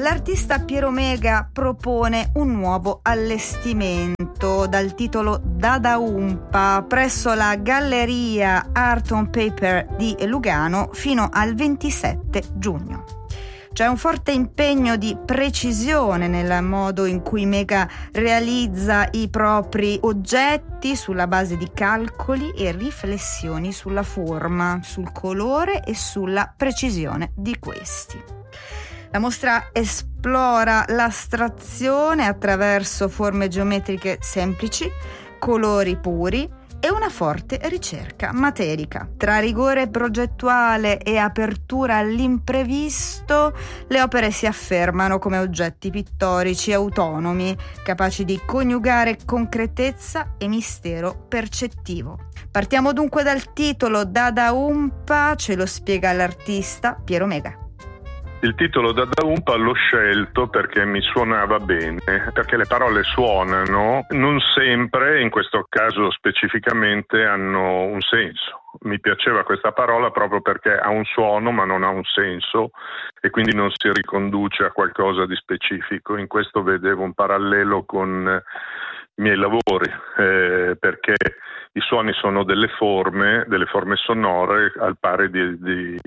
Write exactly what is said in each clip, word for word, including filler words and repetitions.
L'artista Piero Mega propone un nuovo allestimento dal titolo Dada Umpa presso la Galleria Art on Paper di Lugano fino al ventisette giugno. C'è un forte impegno di precisione nel modo in cui Mega realizza i propri oggetti sulla base di calcoli e riflessioni sulla forma, sul colore e sulla precisione di questi. La mostra esplora l'astrazione attraverso forme geometriche semplici, colori puri e una forte ricerca materica. Tra rigore progettuale e apertura all'imprevisto, le opere si affermano come oggetti pittorici autonomi, capaci di coniugare concretezza e mistero percettivo. Partiamo dunque dal titolo Dada Umpa, ce lo spiega l'artista Piero Mega. Il titolo Dada Umpa l'ho scelto perché mi suonava bene, perché le parole suonano, non sempre, in questo caso specificamente, hanno un senso. Mi piaceva questa parola proprio perché ha un suono ma non ha un senso e quindi non si riconduce a qualcosa di specifico. In questo vedevo un parallelo con i miei lavori, eh, perché i suoni sono delle forme, delle forme sonore al pari di, di,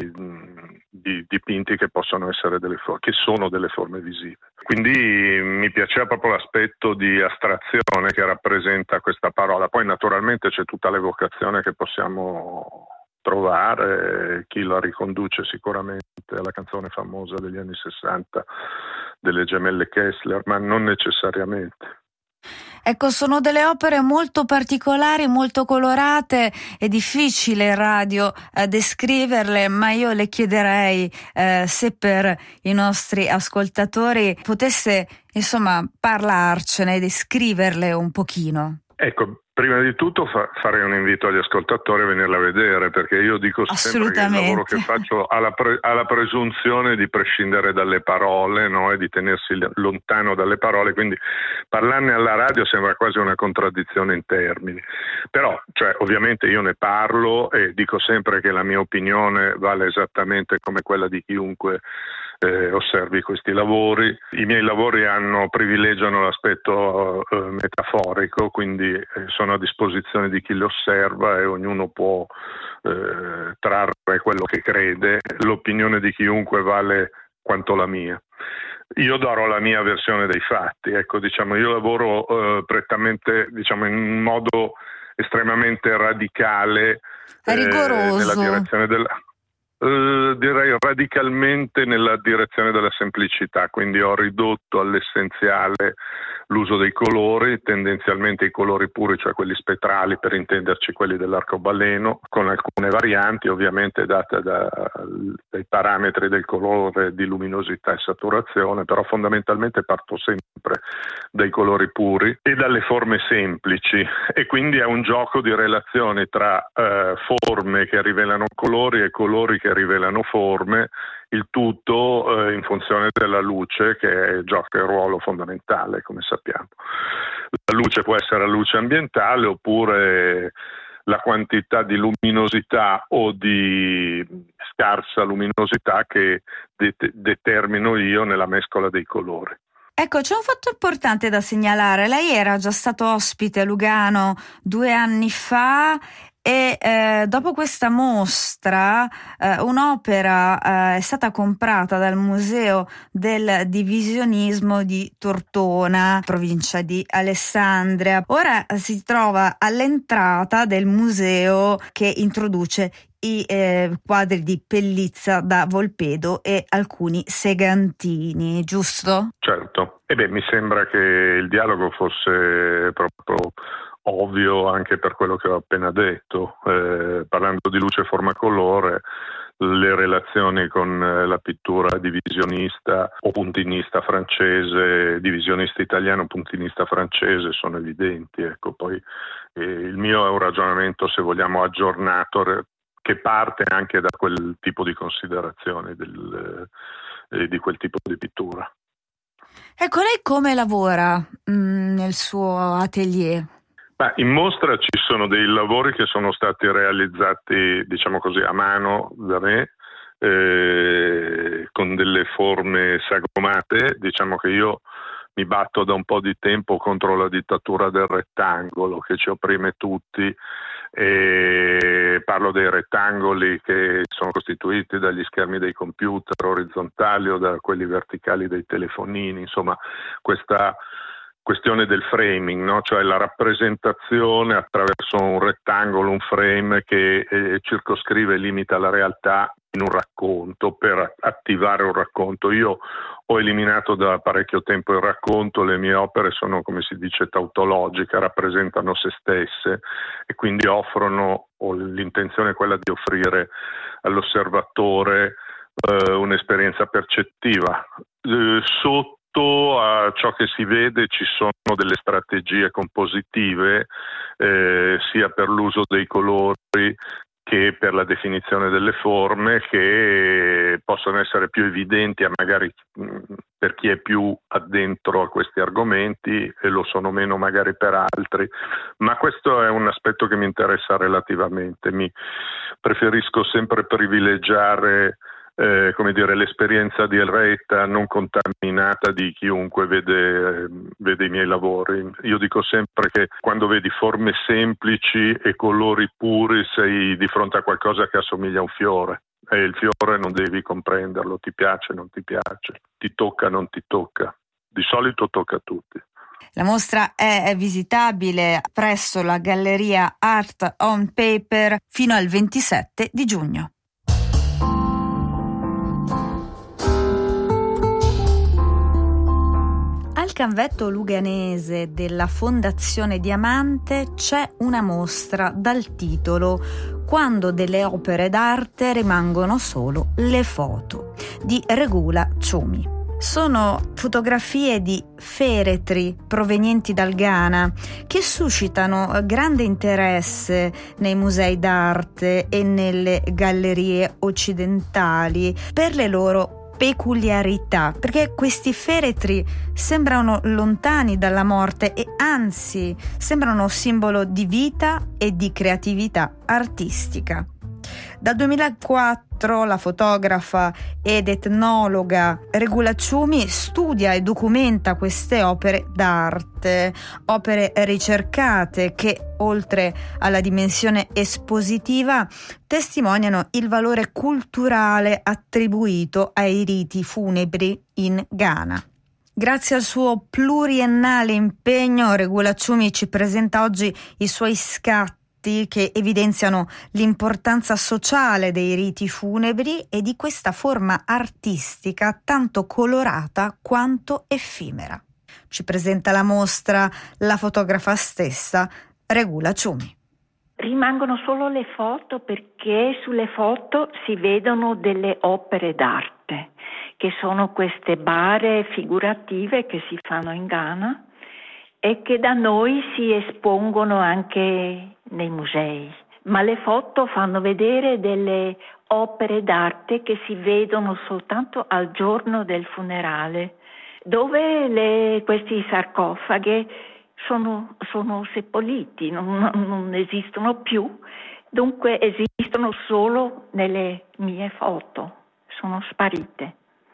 di dipinti che possono essere delle forme, che sono delle forme visive. Quindi mi piaceva proprio l'aspetto di astrazione che rappresenta questa parola. Poi naturalmente c'è tutta l'evocazione che possiamo trovare, chi la riconduce sicuramente alla canzone famosa degli anni sessanta delle gemelle Kessler, ma non necessariamente. Ecco, sono delle opere molto particolari, molto colorate, è difficile in radio eh, descriverle, ma io le chiederei eh, se per i nostri ascoltatori potesse, insomma, parlarcene, descriverle un pochino. Ecco, prima di tutto fa- farei un invito agli ascoltatori a venirla a vedere, perché io dico sempre che il lavoro che faccio ha la, pre- ha la presunzione di prescindere dalle parole, no? E di tenersi lontano dalle parole, quindi parlarne alla radio sembra quasi una contraddizione in termini. Però, cioè, ovviamente io ne parlo e dico sempre che la mia opinione vale esattamente come quella di chiunque Eh, osservi questi lavori. I miei lavori hanno privilegiano l'aspetto eh, metaforico, quindi eh, sono a disposizione di chi li osserva e ognuno può eh, trarre quello che crede. L'opinione di chiunque vale quanto la mia. Io darò la mia versione dei fatti. Ecco, diciamo, io lavoro eh, prettamente, diciamo, in un modo estremamente radicale eh, nella direzione della Uh, direi radicalmente nella direzione della semplicità, quindi ho ridotto all'essenziale l'uso dei colori, tendenzialmente i colori puri, cioè quelli spettrali, per intenderci quelli dell'arcobaleno, con alcune varianti ovviamente date da, dai parametri del colore di luminosità e saturazione, però fondamentalmente parto sempre dai colori puri e dalle forme semplici, e quindi è un gioco di relazioni tra eh, forme che rivelano colori e colori che rivelano forme, il tutto eh, in funzione della luce, che gioca il ruolo fondamentale, come sappiamo. La luce può essere la luce ambientale oppure la quantità di luminosità o di scarsa luminosità che det- determino io nella mescola dei colori. Ecco, c'è un fatto importante da segnalare. Lei era già stato ospite a Lugano due anni fa e eh, dopo questa mostra eh, un'opera eh, è stata comprata dal Museo del Divisionismo di Tortona, provincia di Alessandria. Ora si trova all'entrata del museo che introduce i eh, quadri di Pellizza da Volpedo e alcuni segantini, giusto? Certo. E beh, mi sembra che il dialogo fosse proprio ovvio anche per quello che ho appena detto, eh, parlando di luce, forma, colore, le relazioni con la pittura divisionista o puntinista francese, divisionista italiano, puntinista francese sono evidenti. Ecco, poi eh, il mio è un ragionamento, se vogliamo, aggiornato, che parte anche da quel tipo di considerazioni, del, eh, di quel tipo di pittura. Ecco, lei come lavora mh, nel suo atelier? Ma in mostra ci sono dei lavori che sono stati realizzati, diciamo così, a mano da me, eh, con delle forme sagomate. Diciamo che io mi batto da un po' di tempo contro la dittatura del rettangolo che ci opprime tutti, e parlo dei rettangoli che sono costituiti dagli schermi dei computer orizzontali o da quelli verticali dei telefonini, insomma questa questione del framing, no? Cioè la rappresentazione attraverso un rettangolo, un frame che eh, circoscrive e limita la realtà in un racconto per attivare un racconto. Io ho eliminato da parecchio tempo il racconto, le mie opere sono, come si dice, tautologiche, rappresentano se stesse e quindi offrono, o l'intenzione è quella di offrire all'osservatore eh, un'esperienza percettiva. Eh, sotto a ciò che si vede ci sono delle strategie compositive eh, sia per l'uso dei colori che per la definizione delle forme, che possono essere più evidenti a magari mh, per chi è più addentro a questi argomenti e lo sono meno magari per altri, ma questo è un aspetto che mi interessa relativamente. Mi preferisco sempre privilegiare Eh, come dire, l'esperienza diretta, non contaminata di chiunque vede, eh, vede i miei lavori. Io dico sempre che quando vedi forme semplici e colori puri sei di fronte a qualcosa che assomiglia a un fiore, e il fiore non devi comprenderlo, ti piace, non ti piace, ti tocca, non ti tocca. Di solito tocca a tutti. La mostra è visitabile presso la Galleria Art on Paper fino al ventisette di giugno. Al Canvetto Luganese della Fondazione Diamante c'è una mostra dal titolo "Quando delle opere d'arte rimangono solo le foto" di Regula Ciumi. Sono fotografie di feretri provenienti dal Ghana che suscitano grande interesse nei musei d'arte e nelle gallerie occidentali per le loro peculiarità, perché questi feretri sembrano lontani dalla morte e anzi sembrano simbolo di vita e di creatività artistica. Dal duemilaquattro la fotografa ed etnologa Regula Ciumi studia e documenta queste opere d'arte, opere ricercate che, oltre alla dimensione espositiva, testimoniano il valore culturale attribuito ai riti funebri in Ghana. Grazie al suo pluriennale impegno, Regula Ciumi ci presenta oggi i suoi scatti che evidenziano l'importanza sociale dei riti funebri e di questa forma artistica tanto colorata quanto effimera. Ci presenta la mostra la fotografa stessa, Regula Ciumi. Rimangono solo le foto perché sulle foto si vedono delle opere d'arte, che sono queste bare figurative che si fanno in Ghana e che da noi si espongono anche nei musei. Ma le foto fanno vedere delle opere d'arte che si vedono soltanto al giorno del funerale, dove le, questi sarcofagi sono, sono seppelliti, non, non esistono più, dunque esistono solo nelle mie foto, sono sparite.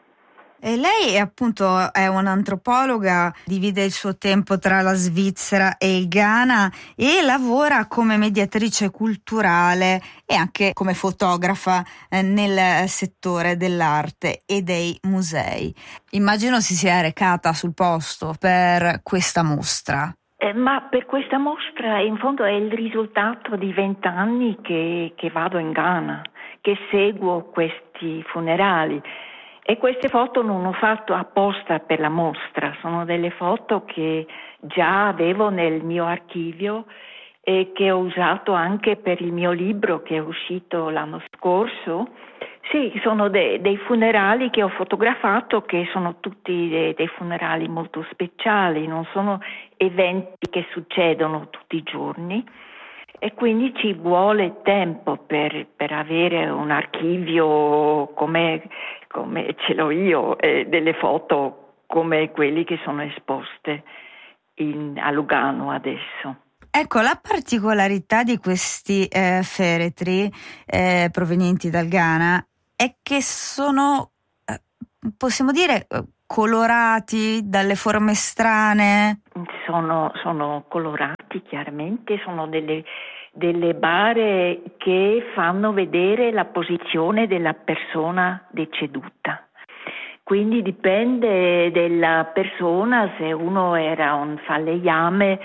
E lei appunto è un'antropologa, divide il suo tempo tra la Svizzera e il Ghana e lavora come mediatrice culturale e anche come fotografa eh, nel settore dell'arte e dei musei. Immagino si sia recata sul posto per questa mostra. Eh, ma per questa mostra in fondo è il risultato di vent'anni che, che vado in Ghana, che seguo questi funerali. E queste foto non ho fatto apposta per la mostra, sono delle foto che già avevo nel mio archivio e che ho usato anche per il mio libro che è uscito l'anno scorso. Sì, sono de- dei funerali che ho fotografato, che sono tutti de- dei funerali molto speciali, non sono eventi che succedono tutti i giorni. E quindi ci vuole tempo per, per avere un archivio come, come ce l'ho io, e delle foto come quelli che sono esposte in, a Lugano adesso. Ecco, la particolarità di questi eh, feretri eh, provenienti dal Ghana è che sono, eh, possiamo dire, colorati dalle forme strane. Sono, sono colorati, chiaramente, sono delle, delle bare che fanno vedere la posizione della persona deceduta. Quindi dipende dalla persona, se uno era un falegname,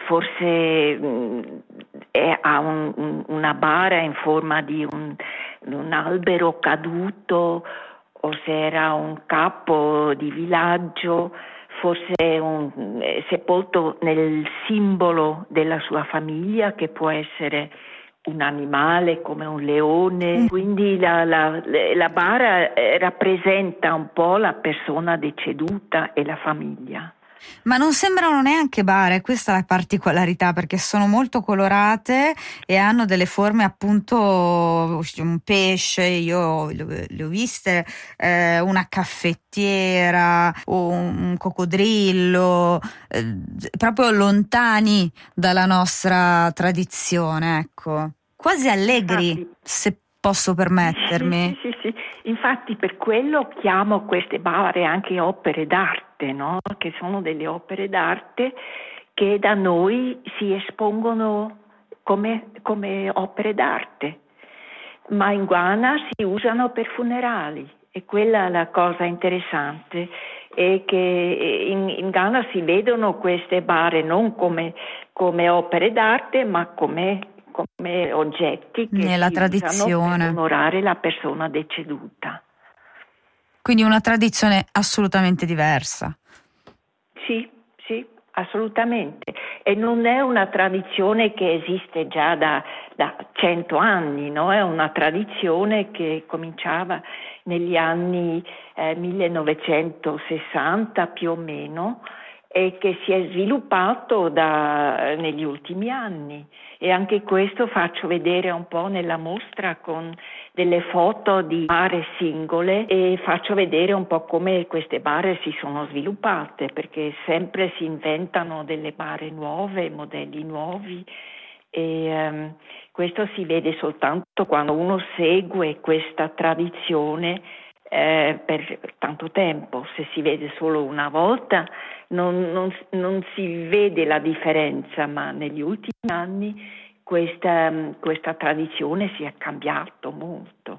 forse mh, è, ha un, un, una bara in forma di un, un albero caduto, o se era un capo di villaggio, forse è, un, è sepolto nel simbolo della sua famiglia, che può essere un animale come un leone, quindi la, la, la bara rappresenta un po' la persona deceduta e la famiglia. Ma non sembrano neanche bare, questa è la particolarità, perché sono molto colorate e hanno delle forme, appunto, un pesce, io le ho viste, eh, una caffettiera, un coccodrillo, eh, proprio lontani dalla nostra tradizione, ecco, quasi allegri. Infatti, se posso permettermi. Sì, sì, sì, sì. Infatti per quello chiamo queste bare anche opere d'arte, no? Che sono delle opere d'arte che da noi si espongono come, come opere d'arte, ma in Ghana si usano per funerali, e quella è la cosa interessante, è che in, in Ghana si vedono queste bare non come, come opere d'arte, ma come come oggetti che nella si tradizione usano per onorare la persona deceduta. Quindi una tradizione assolutamente diversa. Sì, sì, assolutamente. E non è una tradizione che esiste già da, da cento anni, no? È una tradizione che cominciava negli anni eh, millenovecentosessanta più o meno, e che si è sviluppato da, negli ultimi anni, e anche questo faccio vedere un po' nella mostra con delle foto di bare singole, e faccio vedere un po' come queste bare si sono sviluppate, perché sempre si inventano delle bare nuove, modelli nuovi, e um, questo si vede soltanto quando uno segue questa tradizione Eh, per tanto tempo. Se si vede solo una volta non, non, non si vede la differenza, ma negli ultimi anni questa, questa tradizione si è cambiato molto.